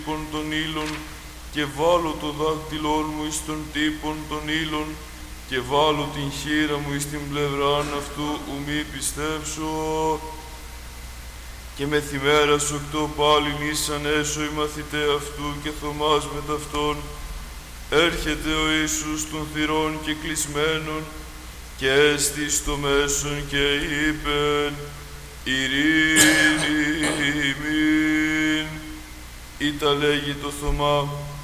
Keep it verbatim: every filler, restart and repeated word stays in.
τύπων των ύλων και βάλω το δάκτυλόν μου εις των τύπων των ύλων και βάλω την χείρα μου εις την πλευράν αυτού ου μη πιστέψω. Και μεθημέρας οκτώ πάλιν ήσαν έσω οι μαθηταί αυτού και Θωμάς με ταυτόν. Έρχεται ο Ιησούς των θυρών και κλεισμένων και έστη στο μέσον και είπεν ειρήνη ημίν. Ήτα λέγει το Θωμά,